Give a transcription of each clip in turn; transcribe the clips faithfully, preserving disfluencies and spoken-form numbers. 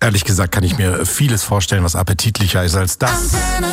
ehrlich gesagt kann ich mir vieles vorstellen, was appetitlicher ist als das.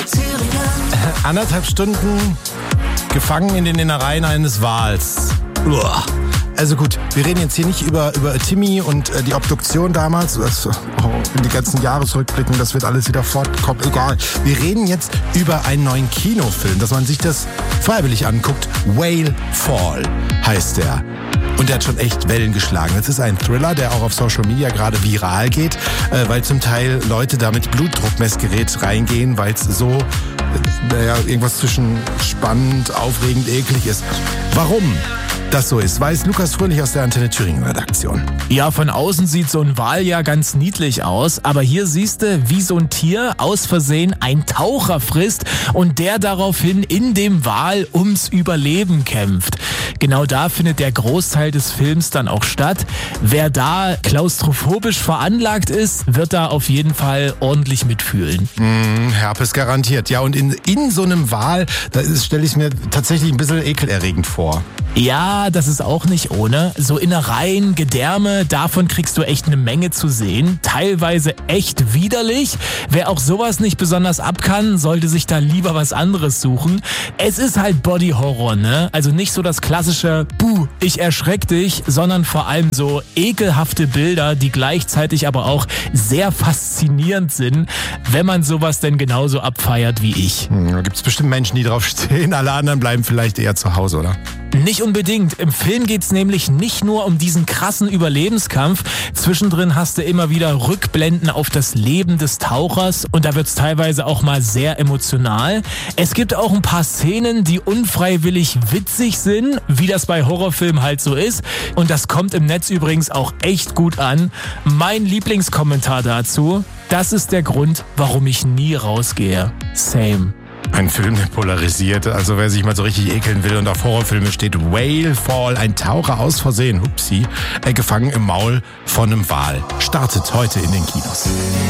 Anderthalb Stunden gefangen in den Innereien eines Wals. Uah. Also gut, wir reden jetzt hier nicht über, über Timmy und äh, die Obduktion damals. Das, oh, in die ganzen Jahre zurückblicken, das wird alles wieder fortkommen. Egal. Wir reden jetzt über einen neuen Kinofilm, dass man sich das freiwillig anguckt. Whale Fall heißt der. Und der hat schon echt Wellen geschlagen. Das ist ein Thriller, der auch auf Social Media gerade viral geht, äh, weil zum Teil Leute da mit Blutdruckmessgerät reingehen, weil es so, äh, naja, irgendwas zwischen spannend, aufregend, eklig ist. Warum das so ist, weiß Lukas Fröhlich aus der Antenne Thüringen Redaktion. Ja, von außen sieht so ein Wal ja ganz niedlich aus, aber hier siehst du, wie so ein Tier aus Versehen ein Taucher frisst und der daraufhin in dem Wal ums Überleben kämpft. Genau da findet der Großteil des Films dann auch statt. Wer da klaustrophobisch veranlagt ist, wird da auf jeden Fall ordentlich mitfühlen. Mm, Herpes garantiert. Ja, und in, in so einem Wal, da stelle ich mir tatsächlich ein bisschen ekelerregend vor. Ja, das ist auch nicht ohne. So Innereien, Gedärme, davon kriegst du echt eine Menge zu sehen. Teilweise echt widerlich. Wer auch sowas nicht besonders ab kann, sollte sich da lieber was anderes suchen. Es ist halt Body Horror, ne? Also nicht so das klassische Buh, ich erschreck dich, sondern vor allem so ekelhafte Bilder, die gleichzeitig aber auch sehr faszinierend sind, wenn man sowas denn genauso abfeiert wie ich. Hm, da gibt's bestimmt Menschen, die drauf stehen. Alle anderen bleiben vielleicht eher zu Hause, oder? Nicht unbedingt. Im Film geht's nämlich nicht nur um diesen krassen Überlebenskampf. Zwischendrin hast du immer wieder Rückblenden auf das Leben des Tauchers und da wird's teilweise auch mal sehr emotional. Es gibt auch ein paar Szenen, die unfreiwillig witzig sind, wie das bei Horrorfilmen halt so ist. Und das kommt im Netz übrigens auch echt gut an. Mein Lieblingskommentar dazu: Das ist der Grund, warum ich nie rausgehe. Same. Ein Film, der polarisiert. Also wer sich mal so richtig ekeln will und auf Horrorfilme steht, Whale Fall, ein Taucher aus Versehen, hupsi, äh, gefangen im Maul von einem Wal. Startet heute in den Kinos.